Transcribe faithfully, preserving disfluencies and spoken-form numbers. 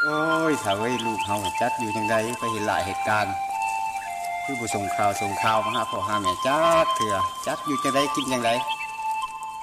โอ้ยถ้าเว้ยลูกเฮาจัดอยู่จังไดไปเห็นหลายเหตุการณ์คือบ่ส่งข่าวส่งข่าวมาหาพ่อหาแม่จักเถื่อจัดอยู่จังไดกินจังได